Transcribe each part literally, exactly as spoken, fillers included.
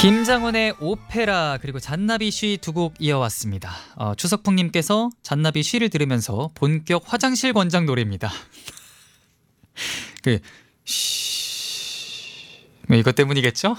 김장훈의 오페라 그리고 잔나비 쉬 두 곡 이어왔습니다. 어, 추석풍님께서 잔나비 쉬를 들으면서 본격 화장실 권장 노래입니다. 그 쉬... 뭐 이것 때문이겠죠?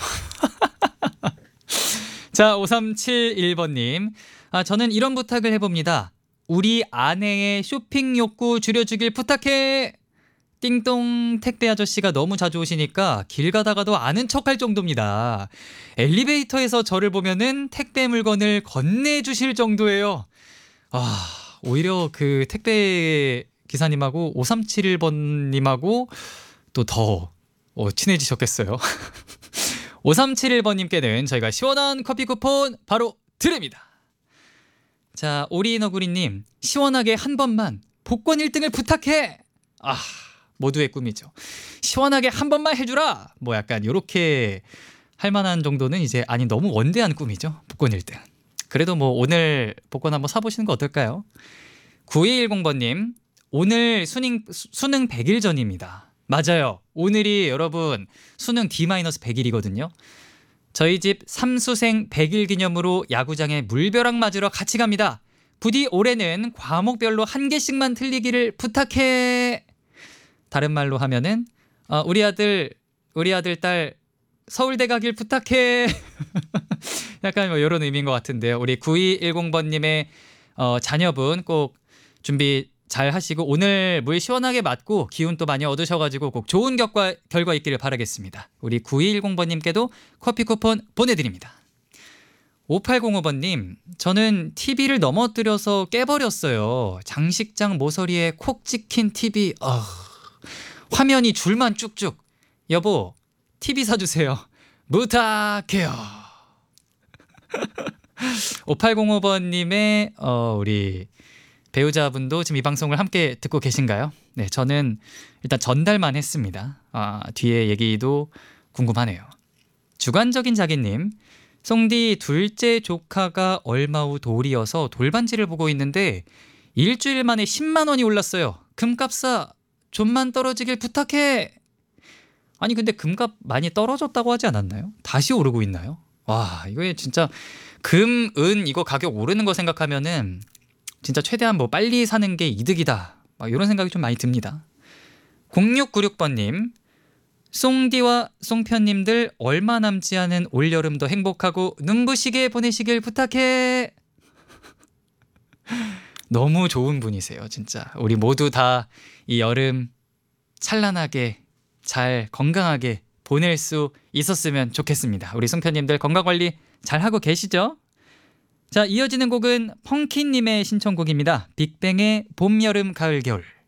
자, 오삼칠일 번님. 아, 저는 이런 부탁을 해봅니다. 우리 아내의 쇼핑 욕구 줄여주길 부탁해. 띵동 택배 아저씨가 너무 자주 오시니까 길 가다가도 아는 척할 정도입니다. 엘리베이터에서 저를 보면은 택배 물건을 건네주실 정도예요. 아, 오히려 그 택배 기사님하고 오삼칠일 번님하고 또 더 어, 친해지셨겠어요. 오삼칠일 번님께는 저희가 시원한 커피 쿠폰 바로 드립니다. 자, 오리너구리님, 시원하게 한 번만 복권 일 등을 부탁해. 아, 모두의 꿈이죠. 시원하게 한 번만 해주라. 뭐 약간 이렇게 할 만한 정도는 이제 아니 너무 원대한 꿈이죠. 복권 일 등. 그래도 뭐 오늘 복권 한번 사보시는 거 어떨까요? 구이일공 번님, 오늘 수능, 수능 백 일 전입니다. 맞아요. 오늘이 여러분 수능 디 백 일이거든요. 저희 집 삼수생 백 일 기념으로 야구장에 물벼락 맞으러 같이 갑니다. 부디 올해는 과목별로 한 개씩만 틀리기를 부탁해. 다른 말로 하면은 어, 우리 아들 우리 아들 딸 서울대 가길 부탁해. 약간 뭐 이런 의미인 것 같은데요. 우리 구이일공 번님의 어, 자녀분 꼭 준비 잘 하시고 오늘 물 시원하게 맞고 기운 또 많이 얻으셔가지고 꼭 좋은 결과, 결과 있기를 바라겠습니다. 우리 구이일공 번님께도 커피 쿠폰 보내드립니다. 오팔공오 번님, 저는 티비를 넘어뜨려서 깨버렸어요. 장식장 모서리에 콕 찍힌 티비. 어... 화면이 줄만 쭉쭉. 여보, 티비 사주세요. 부탁해요. 오팔공오 번님의 어, 우리 배우자분도 지금 이 방송을 함께 듣고 계신가요? 네, 저는 일단 전달만 했습니다. 아, 뒤에 얘기도 궁금하네요. 주관적인 자기님, 송디 둘째 조카가 얼마 후 돌이어서 돌반지를 보고 있는데 일주일 만에 십만 원이 올랐어요. 금값사 좀만 떨어지길 부탁해. 아니 근데 금값 많이 떨어졌다고 하지 않았나요? 다시 오르고 있나요? 와, 이거 진짜 금, 은 이거 가격 오르는 거 생각하면은 진짜 최대한 뭐 빨리 사는 게 이득이다. 막 이런 생각이 좀 많이 듭니다. 공육구육 번님, 송디와 송편님들 얼마 남지 않은 올여름 더 행복하고 눈부시게 보내시길 부탁해. 너무 좋은 분이세요, 진짜. 우리 모두 다 이 여름 찬란하게 잘 건강하게 보낼 수 있었으면 좋겠습니다. 우리 송편님들 건강관리 잘하고 계시죠? 자, 이어지는 곡은 펑키님의 신청곡입니다. 빅뱅의 봄, 여름, 가을, 겨울.